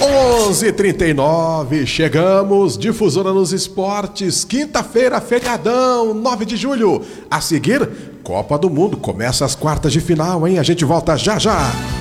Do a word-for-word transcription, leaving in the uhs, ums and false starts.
onze e trinta e nove, chegamos, Difusora nos Esportes, quinta-feira, feriadão, nove de julho. A seguir, Copa do Mundo, começa as quartas de final, hein? A gente volta já já.